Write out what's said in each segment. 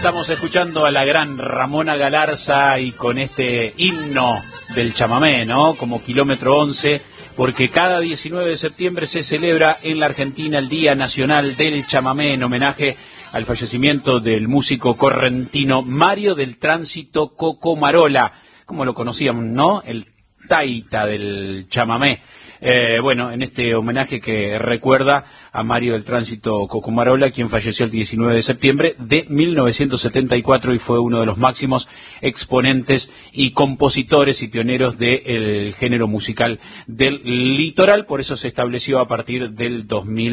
Estamos escuchando a la gran Ramona Galarza y con este himno del chamamé, ¿no? Como Kilómetro 11, porque cada 19 de septiembre se celebra en la Argentina el Día Nacional del Chamamé en homenaje al fallecimiento del músico correntino Mario del Tránsito Cocomarola, como lo conocíamos, ¿no? El taita del chamamé. Bueno, en este homenaje que recuerda a Mario del Tránsito Cocomarola, quien falleció el 19 de septiembre de 1974 y fue uno de los máximos exponentes y compositores y pioneros del género musical del litoral. Por eso se estableció a partir del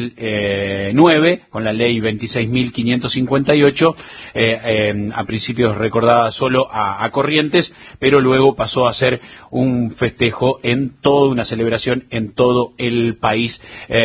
2009 con la ley 26.558, a principios recordada solo a Corrientes, pero luego pasó a ser un festejo en toda una celebración en todo el país,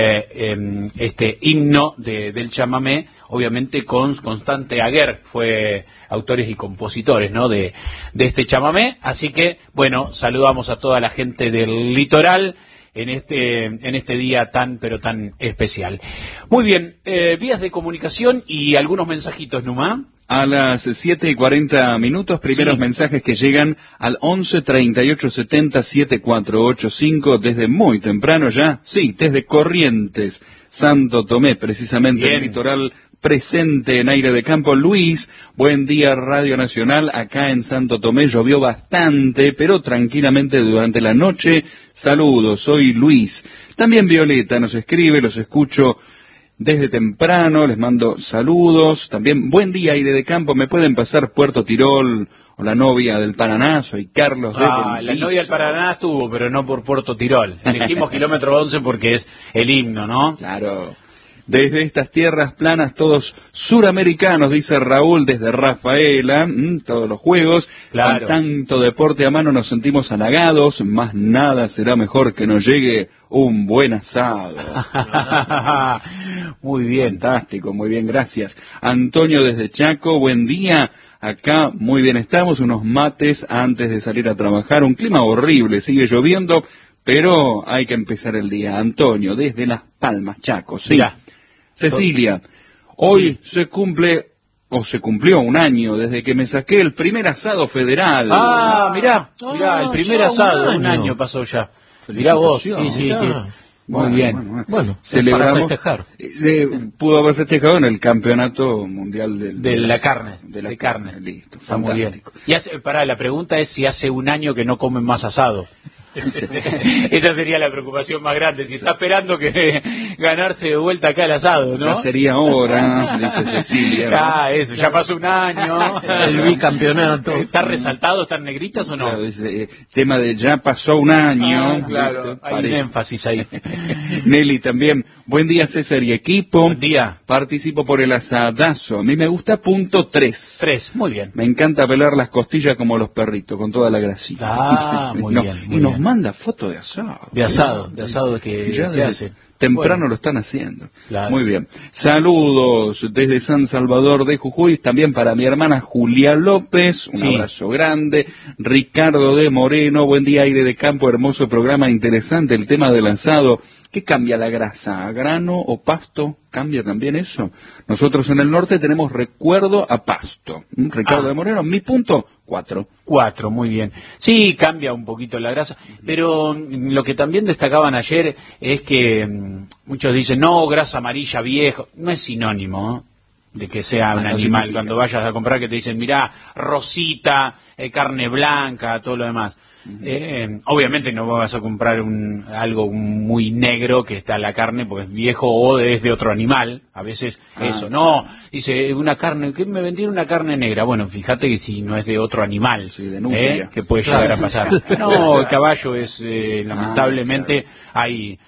este himno del chamamé, obviamente con Constante Aguer, fue autores y compositores, ¿no? de este chamamé. Así que, bueno, saludamos a toda la gente del litoral en este día tan, pero tan especial. Muy bien, vías de comunicación y algunos mensajitos, Numa. A las 7:40, primeros mensajes que llegan al 11 38 70 7485 desde muy temprano ya, sí, desde Corrientes, Santo Tomé, precisamente. Bien. El litoral presente en aire de campo. Luis, buen día Radio Nacional, acá en Santo Tomé llovió bastante, pero tranquilamente durante la noche. Saludos, soy Luis. También Violeta nos escribe, los escucho desde temprano, les mando saludos. También, buen día, aire de campo, ¿me pueden pasar Puerto Tirol o la novia del Paraná? Soy Carlos de Belizo. La novia del Paraná estuvo, pero no por Puerto Tirol. Elegimos Kilómetro 11 porque es el himno, ¿no? Claro. Desde estas tierras planas, todos suramericanos, dice Raúl, desde Rafaela, todos los juegos. Claro. Con tanto deporte a mano nos sentimos halagados, más nada será mejor que nos llegue un buen asado. Muy bien. Fantástico, muy bien, gracias. Antonio desde Chaco, buen día. Acá muy bien estamos, unos mates antes de salir a trabajar. Un clima horrible, sigue lloviendo, pero hay que empezar el día. Antonio, desde Las Palmas, Chaco, sí. Mirá. Cecilia, hoy se cumplió un año desde que me saqué el primer asado federal. Mirá, el primer asado, un año pasó ya. Mirá vos, sí. Muy bien. Bueno, celebramos. Para festejar. Pudo haber festejado en el campeonato mundial de la carne. Listo, está muy bien. Y la pregunta es si hace un año que no comen más asado. Esa sería la preocupación más grande. Si está esperando que ganarse de vuelta acá el asado, ¿no? Ya sería hora, dice Cecilia. Eso, ya pasó un año. El bicampeonato. ¿Está resaltado? ¿Están negritas o no? Claro, ese tema de ya pasó un año. Claro, hay un énfasis ahí. Nelly también. Buen día, César y equipo. Buen día. Participo por el asadazo. A mí me gusta punto 3. 3, muy bien. Me encanta pelar las costillas como los perritos, con toda la grasita. Muy bien. Y nos manda foto de asado. De asado que hace. Temprano lo están haciendo. Claro. Muy bien. Saludos desde San Salvador de Jujuy, también para mi hermana Julia López, un abrazo grande. Ricardo de Moreno, buen día, aire de campo, hermoso programa, interesante el tema del asado. ¿Qué cambia la grasa? ¿A grano o pasto? ¿Cambia también eso? Nosotros en el norte tenemos recuerdo a pasto. Ricardo de Moreno, mi punto, 4. 4, muy bien. Sí, cambia un poquito la grasa, pero lo que también destacaban ayer es que muchos dicen, no, grasa amarilla viejo, no es sinónimo de que sea un animal. Cuando vayas a comprar que te dicen, mirá, rosita, carne blanca, todo lo demás. Obviamente no vas a comprar algo muy negro que está la carne porque es viejo o es de otro animal. A veces eso, no, dice una carne, que me vendieron una carne negra. Bueno, fíjate que si no es de otro animal, de nutria, que puede llegar a pasar. No, el caballo es, lamentablemente, hay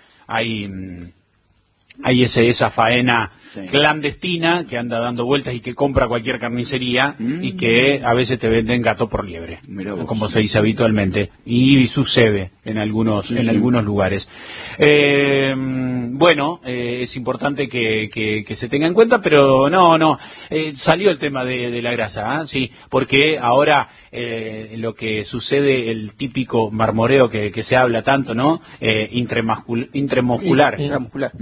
esa faena clandestina que anda dando vueltas y que compra cualquier carnicería y que a veces te venden gato por liebre, como se dice habitualmente, y sucede en algunos lugares. Es importante que se tenga en cuenta, pero salió el tema de la grasa, sí, porque ahora lo que sucede, el típico marmoreo que se habla tanto, ¿no? Intramuscular. Claro.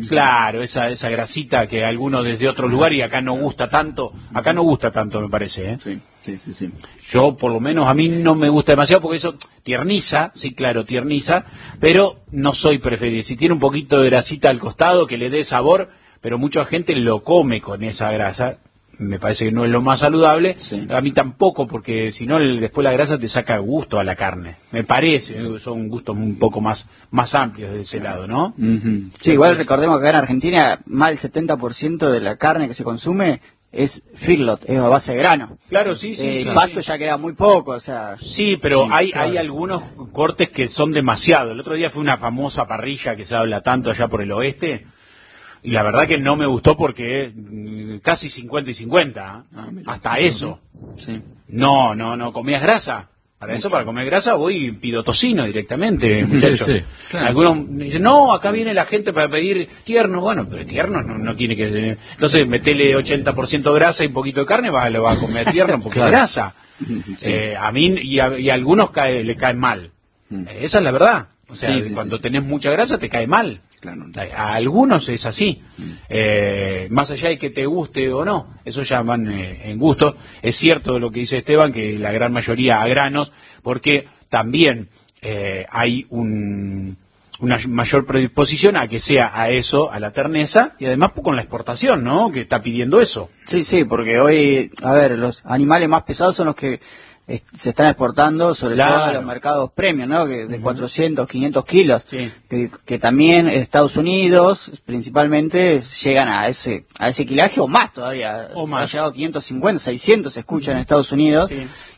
Claro, esa grasita que algunos desde otro lugar y acá no gusta tanto me parece, ¿eh? Sí. Yo, por lo menos, a mí no me gusta demasiado porque eso tierniza, sí, claro, tierniza, pero no soy preferido. Si tiene un poquito de grasita al costado que le dé sabor, pero mucha gente lo come con esa grasa, me parece que no es lo más saludable. Sí. A mí tampoco, porque si no, después la grasa te saca gusto a la carne. Me parece, son gustos un poco más amplios de ese lado, ¿no? Uh-huh. Sí, igual recordemos que acá en Argentina más del 70% de la carne que se consume es feedlot, es a base de grano. Claro, sí. El pasto ya queda muy poco, o sea... Sí, pero Sí, hay algunos cortes que son demasiado. El otro día fue una famosa parrilla que se habla tanto allá por el oeste, y la verdad que no me gustó porque casi 50 y 50, hasta eso. Sí. No, comías grasa. Para comer grasa voy y pido tocino directamente, muchachos. Sí, claro. Algunos dicen, no, acá viene la gente para pedir tierno. Bueno, pero tierno no tiene que tener. Entonces, metele 80% grasa y un poquito de carne, lo va a comer tierno porque es grasa. Sí. A mí y a algunos le caen mal. Esa es la verdad. O sea, cuando tenés mucha grasa te cae mal. Claro. A algunos es así. Más allá de que te guste o no, eso ya van en gusto. Es cierto lo que dice Esteban, que la gran mayoría a granos, porque también hay una mayor predisposición a que sea a eso, a la terneza, y además con la exportación, ¿no? Que está pidiendo eso. Sí, porque hoy, a ver, los animales más pesados son los que se están exportando, sobre todo a los mercados premium, ¿no? Que de 400, 500 kilos, que también Estados Unidos, principalmente, llegan a ese kilaje o más todavía. Ha llegado a 550, 600 se escucha en Estados Unidos,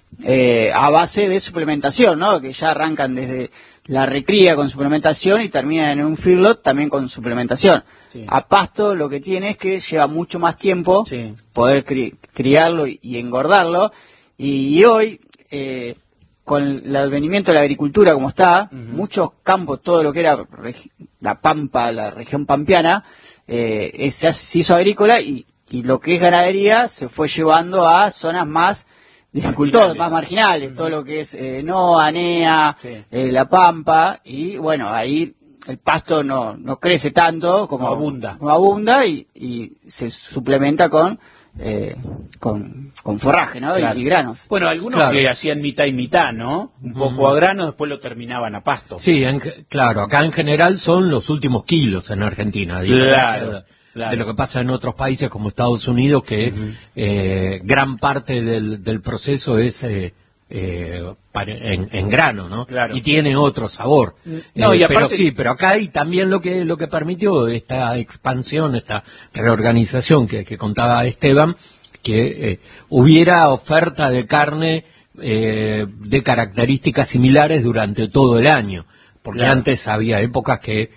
a base de suplementación, ¿no? Que ya arrancan desde la recría con suplementación y terminan en un feedlot también con suplementación. A pasto lo que tiene es que lleva mucho más tiempo poder criarlo y engordarlo. Y hoy, con el advenimiento de la agricultura como está, muchos campos, todo lo que era la Pampa, la región pampeana, se hizo agrícola y lo que es ganadería se fue llevando a zonas más dificultosas, más marginales, todo lo que es Noa, Nea, la Pampa, y bueno, ahí el pasto no crece tanto como abunda y se suplementa con forraje, ¿no? Claro. Y granos. Bueno, algunos que hacían mitad y mitad, ¿no? Un poco a grano, después lo terminaban a pasto. Sí, claro, acá en general son los últimos kilos en Argentina, claro. De lo que pasa en otros países como Estados Unidos, que gran parte del proceso es en grano, ¿no? Claro. Y tiene otro sabor. No, y aparte... pero acá hay también lo que permitió esta expansión, esta reorganización que contaba Esteban, que hubiera oferta de carne de características similares durante todo el año, porque antes había épocas que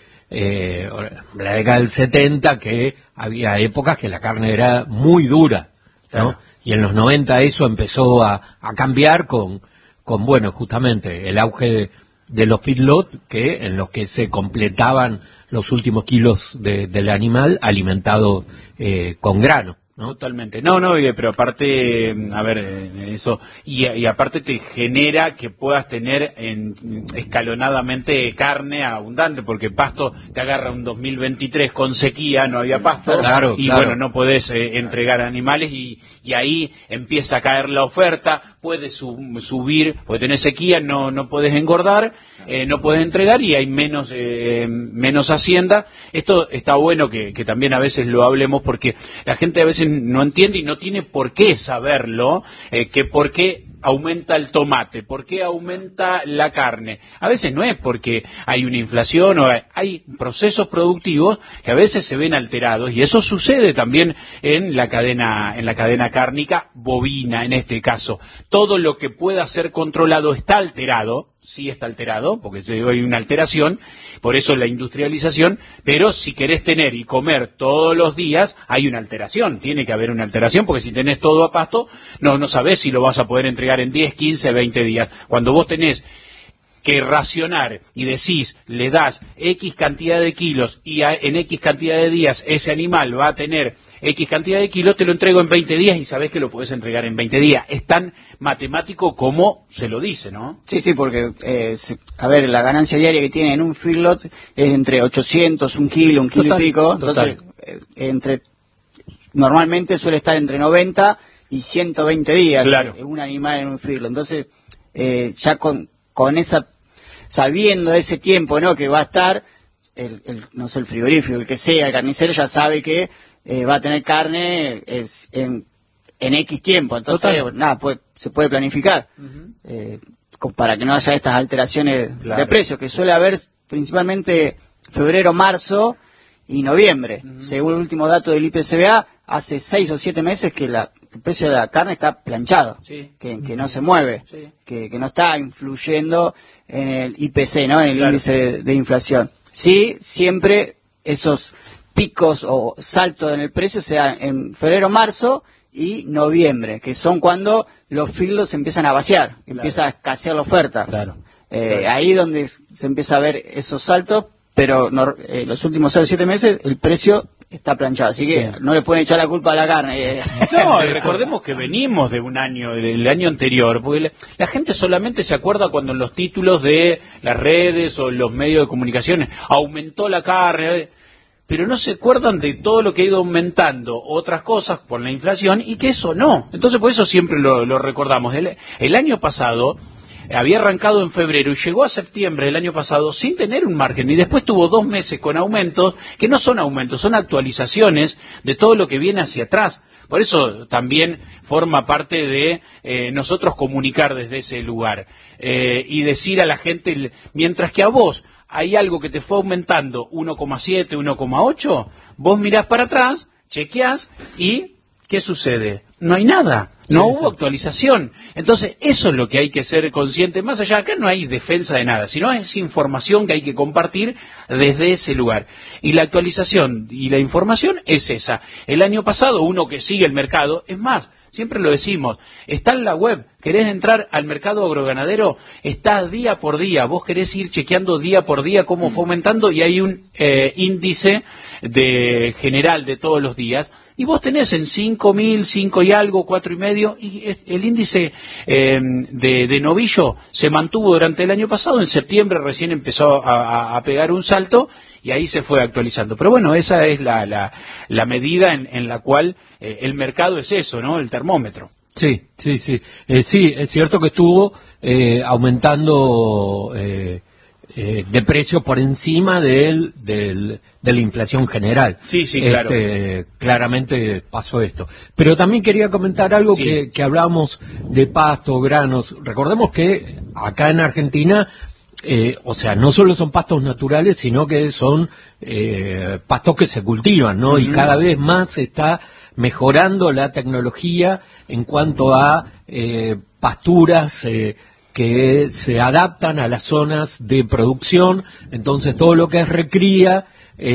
la década del 70 que había épocas que la carne era muy dura, ¿no? Y en los 90 eso empezó a cambiar con bueno, justamente el auge de los feedlot, en los que se completaban los últimos kilos del animal alimentados con grano, ¿no? Totalmente. No, pero aparte, a ver, eso, y aparte te genera que puedas tener escalonadamente carne abundante, porque pasto te agarra un 2023 con sequía, no había pasto, bueno, no podés entregar animales y ahí empieza a caer la oferta, puedes subir, porque tenés sequía, no podés engordar, no podés entregar y hay menos hacienda. Esto está bueno que también a veces lo hablemos, porque la gente a veces no entiende y no tiene por qué saberlo, que por qué aumenta el tomate, por qué aumenta la carne. A veces no es porque hay una inflación o hay procesos productivos que a veces se ven alterados, y eso sucede también en la cadena cárnica bovina, en este caso. Todo lo que pueda ser controlado está alterado, sí está alterado, porque hay una alteración, por eso la industrialización, pero si querés tener y comer todos los días, hay una alteración, tiene que haber una alteración, porque si tenés todo a pasto, no sabés si lo vas a poder entregar en 10, 15, 20 días. Cuando vos tenés que racionar y decís, le das X cantidad de kilos y en X cantidad de días ese animal va a tener X cantidad de kilos, te lo entrego en 20 días y sabés que lo podés entregar en 20 días. Es tan matemático como se lo dice, ¿no? Sí, porque, a ver, la ganancia diaria que tiene en un feedlot es entre 800, un kilo y pico. Entonces, normalmente suele estar entre 90 y 120 días claro. Un animal en un feedlot. Entonces, ya con esa, sabiendo ese tiempo, ¿no?, que va a estar, no sé, el frigorífico, el que sea, el carnicero ya sabe que va a tener carne en X tiempo. Entonces, nada, se puede planificar. Para que no haya estas alteraciones de precios, que suele haber principalmente febrero, marzo y noviembre. Según el último dato del IPCBA, hace 6 o 7 meses que el precio de la carne está planchado, que no se mueve, que no está influyendo en el IPC, ¿no?, en el índice de inflación. Sí, siempre esos picos o saltos en el precio se dan en febrero, marzo y noviembre, que son cuando los feedlots empiezan a vaciar, empieza a escasear la oferta. Ahí donde se empieza a ver esos saltos, pero los últimos 6 o 7 meses el precio está planchado, así que no le pueden echar la culpa a la carne. No, recordemos que venimos de un año, del año anterior, porque la gente solamente se acuerda cuando en los títulos de las redes o los medios de comunicación aumentó la carne, pero no se acuerdan de todo lo que ha ido aumentando otras cosas por la inflación y que eso no. Entonces por eso siempre lo recordamos. El año pasado había arrancado en febrero y llegó a septiembre del año pasado sin tener un margen y después tuvo 2 meses con aumentos que no son aumentos, son actualizaciones de todo lo que viene hacia atrás. Por eso también forma parte de nosotros comunicar desde ese lugar y decir a la gente, mientras que a vos hay algo que te fue aumentando 1,7, 1,8, vos mirás para atrás, chequeás y ¿qué sucede? No hay nada, no hubo actualización. Entonces eso es lo que hay que ser consciente. Más allá, acá no hay defensa de nada, sino es información que hay que compartir desde ese lugar. Y la actualización y la información es esa. El año pasado, uno que sigue el mercado, es más, siempre lo decimos, está en la web, querés entrar al mercado agroganadero, está día por día, vos querés ir chequeando día por día cómo fue aumentando y hay un índice general de todos los días y vos tenés en 5.000, 5 y algo, 4,5 y el índice de novillo se mantuvo durante el año pasado, en septiembre recién empezó a pegar un salto y ahí se fue actualizando. Pero bueno, esa es la medida en la cual el mercado es eso, ¿no? El termómetro. Sí. Sí, es cierto que estuvo aumentando de precio por encima de la inflación general. Sí, claro. Claramente pasó esto. Pero también quería comentar algo que hablábamos de pasto, granos. Recordemos que acá en Argentina, o sea, no solo son pastos naturales, sino que son pastos que se cultivan, ¿no? Y cada vez más se está mejorando la tecnología en cuanto a pasturas que se adaptan a las zonas de producción. Entonces todo lo que es recría,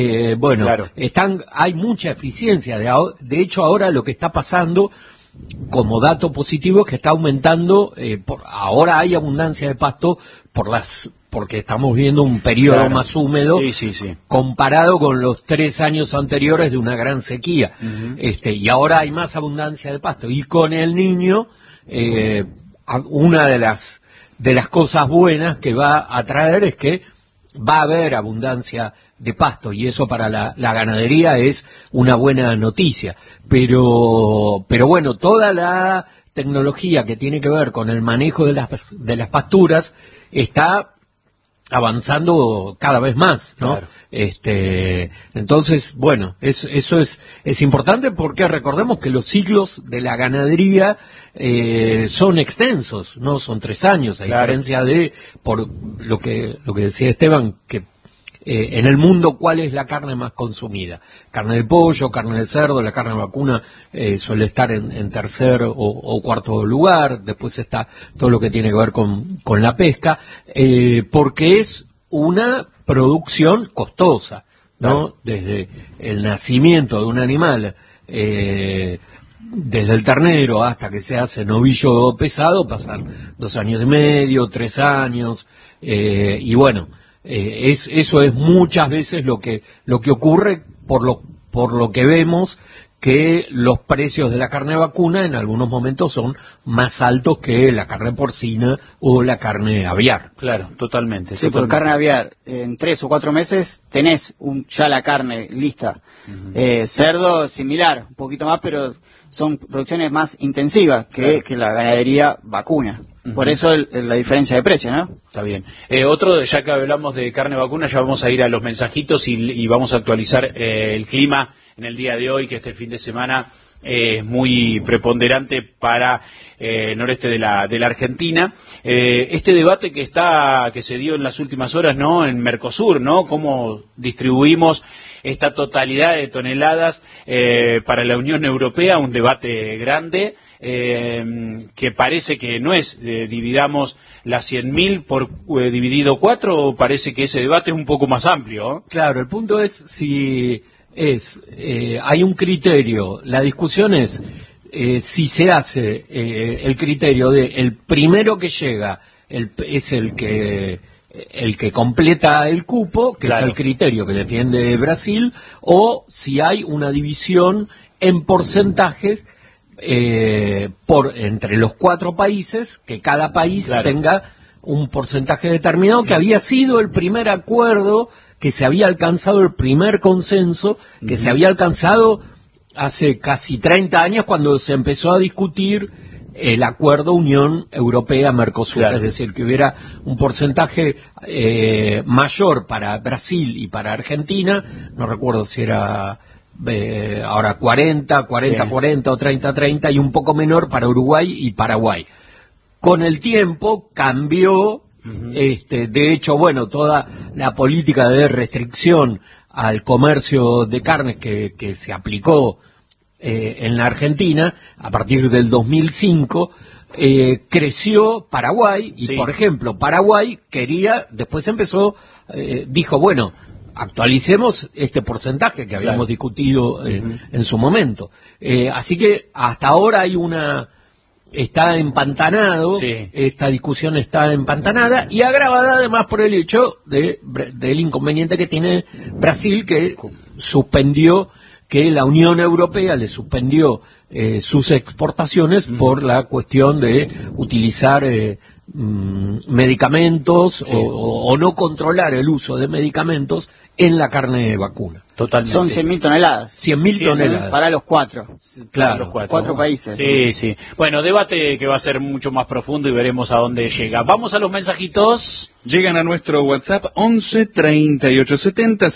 hay mucha eficiencia. De hecho, ahora lo que está pasando como dato positivo es que está aumentando, ahora hay abundancia de pasto porque estamos viendo un periodo más húmedo comparado con los 3 años anteriores de una gran sequía. Y ahora hay más abundancia de pasto. Y con el Niño, una de las cosas buenas que va a traer es que va a haber abundancia de pasto y eso para la ganadería es una buena noticia. Pero bueno, toda la tecnología que tiene que ver con el manejo de las pasturas está avanzando cada vez más, ¿no? Claro. Entonces, bueno, eso es importante porque recordemos que los ciclos de la ganadería son extensos, no son 3 años, a diferencia de por lo que decía Esteban, que en el mundo, ¿cuál es la carne más consumida? Carne de pollo, carne de cerdo, la carne de vacuna suele estar en tercer o cuarto lugar, después está todo lo que tiene que ver con la pesca, porque es una producción costosa, ¿no? Desde el nacimiento de un animal, desde el ternero hasta que se hace novillo pesado, pasan 2 años y medio, 3 años, y bueno, eso es muchas veces lo que ocurre por lo que vemos que los precios de la carne vacuna en algunos momentos son más altos que la carne porcina o la carne aviar. Claro, totalmente. Sí, por carne aviar, en 3 o 4 meses tenés ya la carne lista. Cerdo, similar, un poquito más, pero son producciones más intensivas que la ganadería vacuna. Por eso la diferencia de precio, ¿no? Está bien. Otro, ya que hablamos de carne vacuna, ya vamos a ir a los mensajitos y vamos a actualizar el clima en el día de hoy, que este fin de semana es muy preponderante para el noreste de la Argentina. Este debate que se dio en las últimas horas, ¿no? En Mercosur, ¿no? Cómo distribuimos esta totalidad de toneladas para la Unión Europea, un debate grande. Que parece que no es dividamos las 100.000 por dividido 4, o parece que ese debate es un poco más amplio, ¿eh? Claro, el punto es si hay un criterio, la discusión es si se hace el criterio de el primero que llega es el que completa el cupo, que claro, es el criterio que defiende Brasil, o si hay una división en porcentajes entre los 4 países, que cada país claro, tenga un porcentaje determinado, que había sido el primer acuerdo que se había alcanzado, el primer consenso que se había alcanzado hace casi 30 años, cuando se empezó a discutir el acuerdo Unión Europea-Mercosur, claro, es decir, que hubiera un porcentaje mayor para Brasil y para Argentina, no recuerdo si era ahora 40 o 30 y un poco menor para Uruguay y Paraguay. Con el tiempo cambió, de hecho, bueno, toda la política de restricción al comercio de carnes que se aplicó en la Argentina a partir del 2005, creció Paraguay y, por ejemplo, Paraguay después dijo, bueno, actualicemos este porcentaje que habíamos discutido en su momento. Así que hasta ahora está empantanado, esta discusión está empantanada y agravada además por el hecho del inconveniente que tiene Brasil, que la Unión Europea le suspendió sus exportaciones por la cuestión de utilizar medicamentos o no controlar el uso de medicamentos en la carne de vacuna. Totalmente. Son 100.000 toneladas. 100.000 toneladas. Para los 4. Claro. Los 4 países. Sí, sí. Bueno, debate que va a ser mucho más profundo y veremos a dónde llega. Vamos a los mensajitos. Llegan a nuestro WhatsApp 11 38 70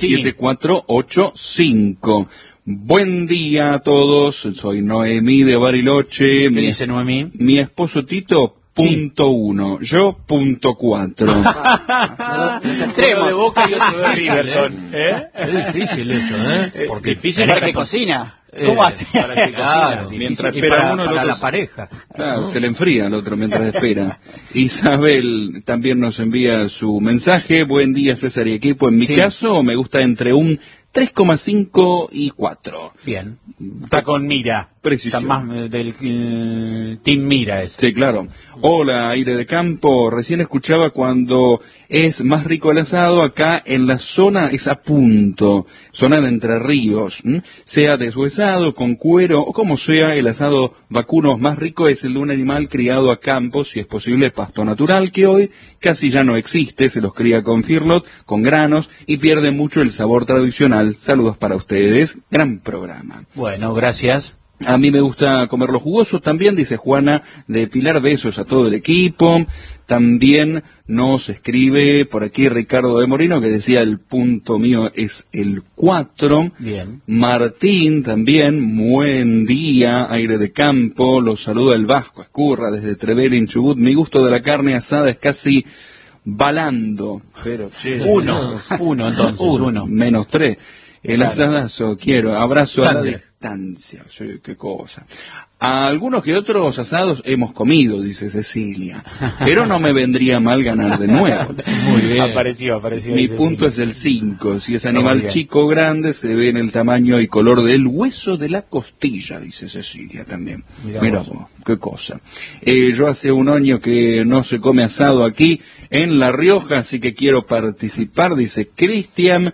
7485. Buen día a todos. Soy Noemí de Bariloche. ¿Qué dice Noemí? Mi esposo Tito punto 1, yo punto 4. Los extremos de Boca y otro de River son, Es difícil eso, porque difícil para que cocina. ¿Cómo hace? Claro, mientras espera uno, para el otro la pareja. Claro, se le enfría al otro mientras espera. Isabel también nos envía su mensaje. Buen día, César y equipo. En mi caso, me gusta entre un 3,5 y 4. Bien. Está con mira. Precisión. Está más del Team Mira ese. Sí, claro. Hola, aire de campo. Recién escuchaba cuando es más rico el asado. Acá en la zona es a punto. Zona de Entre Ríos. Sea deshuesado, con cuero o como sea, el asado vacuno más rico es el de un animal criado a campo, si es posible pasto natural, que hoy casi ya no existe. Se los cría con feedlot, con granos y pierde mucho el sabor tradicional. Saludos para ustedes. Gran programa. Bueno, gracias. A mí me gusta comerlo jugoso también, dice Juana de Pilar. Besos a todo el equipo. También nos escribe por aquí Ricardo de Moreno, que decía el punto mío es el 4. Bien. Martín también, buen día, aire de campo. Los saluda el Vasco Escurra desde Trevelin, Chubut. Mi gusto de la carne asada es casi balando. Pero uno entonces. Menos 3. El asadazo quiero. Abrazo Sangre. a la distancia. Sí, qué cosa. A algunos que otros asados hemos comido, dice Cecilia. Pero no me vendría mal ganar de nuevo. Muy bien. Apareció. Mi punto es el 5. Si es animal chico o grande, se ve en el tamaño y color del hueso de la costilla, dice Cecilia también. Mira vos, qué cosa. Yo hace un año que no se come asado aquí en La Rioja, así que quiero participar, dice Cristian.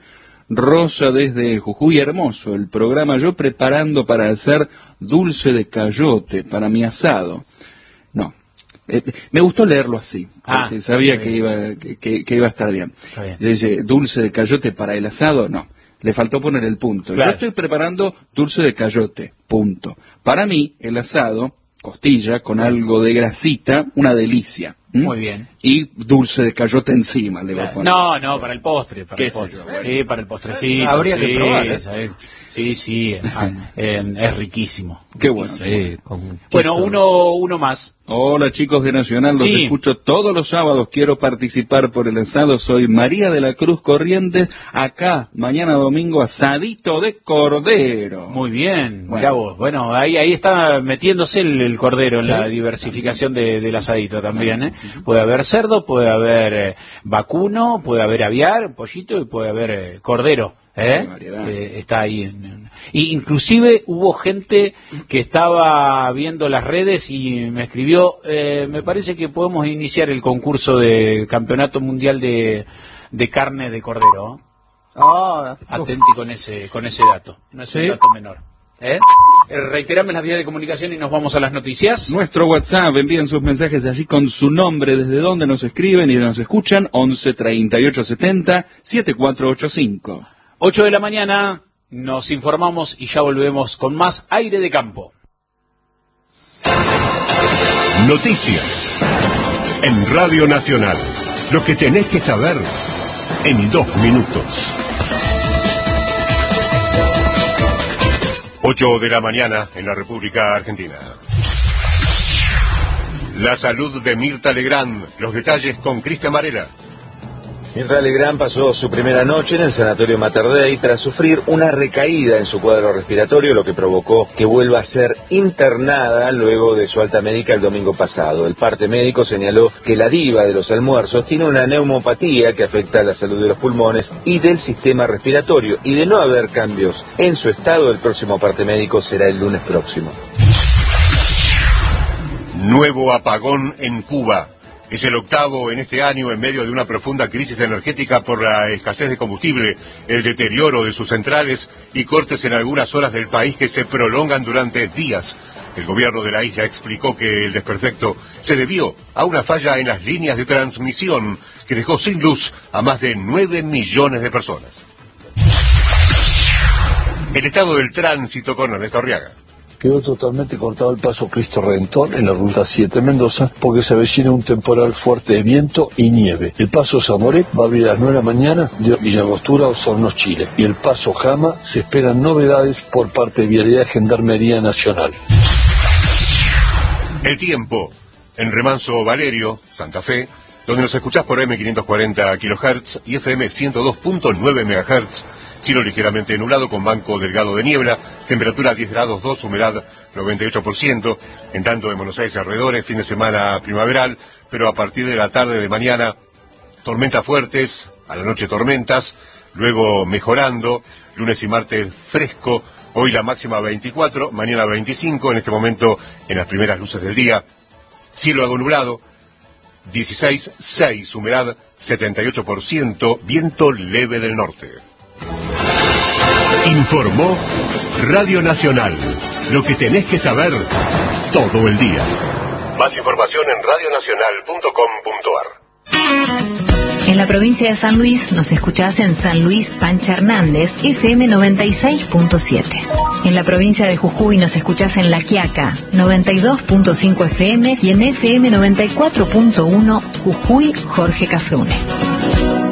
Rosa desde Jujuy, hermoso el programa. Yo preparando para hacer dulce de cayote para mi asado. No. Me gustó leerlo así, porque sabía que iba a estar bien. Dice, dulce de cayote para el asado, no. Le faltó poner el punto. Claro. Yo estoy preparando dulce de cayote, punto. Para mí, el asado, costilla con algo de grasita, una delicia. Muy bien. Y dulce de cayote encima le voy a poner. No, para el postre. Para el postre. Sí, para el postrecito. Habría que probar. Sí, es riquísimo. Qué bueno. Bueno, uno más. Hola chicos de Nacional, los escucho todos los sábados, quiero participar por el asado, soy María de la Cruz Corrientes, acá, mañana domingo, asadito de cordero. Muy bien, mirá vos. Bueno, ahí está metiéndose el cordero en la diversificación del asadito también, ¿eh? Puede haber cerdo, puede haber vacuno, puede haber aviar, pollito y puede haber cordero. Está ahí. Inclusive hubo gente que estaba viendo las redes y me escribió, me parece que podemos iniciar el concurso de campeonato mundial de carne de cordero. Atenti con ese dato, no es un dato menor. Reiterame las vías de comunicación y nos vamos a las noticias. Nuestro WhatsApp, envíen sus mensajes allí con su nombre, desde donde nos escriben y nos escuchan, 11 38 70 7485. 8 de la mañana, nos informamos y ya volvemos con más Aire de Campo. Noticias en Radio Nacional. Lo que tenés que saber en 2 minutos. 8 de la mañana en la República Argentina. La salud de Mirta Legrand. Los detalles con Cristian Varela. Mirta Legrand pasó su primera noche en el Sanatorio Mater Dei tras sufrir una recaída en su cuadro respiratorio, lo que provocó que vuelva a ser internada luego de su alta médica el domingo pasado. El parte médico señaló que la diva de los almuerzos tiene una neumopatía que afecta a la salud de los pulmones y del sistema respiratorio, y de no haber cambios en su estado, el próximo parte médico será el lunes próximo. Nuevo apagón en Cuba. Es el 8º en este año en medio de una profunda crisis energética por la escasez de combustible, el deterioro de sus centrales y cortes en algunas zonas del país que se prolongan durante días. El gobierno de la isla explicó que el desperfecto se debió a una falla en las líneas de transmisión que dejó sin luz a más de 9 millones de personas. El estado del tránsito con Ernesto Arriaga. Quedó totalmente cortado el paso Cristo Redentor en la ruta 7 Mendoza porque se avecina un temporal fuerte de viento y nieve. El paso Zamoré va a abrir a las 9 de la mañana de Villangostura a Osorno, Chile. Y el paso Jama se esperan novedades por parte de Vialidad Gendarmería Nacional. El tiempo en Remanso Valerio, Santa Fe, donde nos escuchás por M540 kHz y FM 102.9 MHz. Cielo ligeramente nublado con banco delgado de niebla, temperatura 10 grados 2, humedad 98%, en tanto en Buenos Aires y alrededores, fin de semana primaveral, pero a partir de la tarde de mañana, tormentas fuertes, a la noche tormentas, luego mejorando, lunes y martes fresco, hoy la máxima 24, mañana 25, en este momento en las primeras luces del día, cielo algo nublado, 16,6, humedad 78%, viento leve del norte. Informó Radio Nacional. Lo que tenés que saber todo el día. Más información en radionacional.com.ar. En la provincia de San Luis nos escuchás en San Luis Pancha Hernández, FM 96.7. En la provincia de Jujuy nos escuchás en La Quiaca, 92.5 FM y en FM 94.1 Jujuy Jorge Cafrune.